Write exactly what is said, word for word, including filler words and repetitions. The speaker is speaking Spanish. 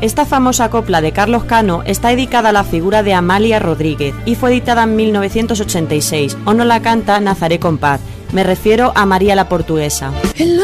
Esta famosa copla de Carlos Cano está dedicada a la figura de Amalia Rodríguez y fue editada en mil novecientos ochenta y seis. O no la canta Nazaré Compaz. Me refiero a María la Portuguesa.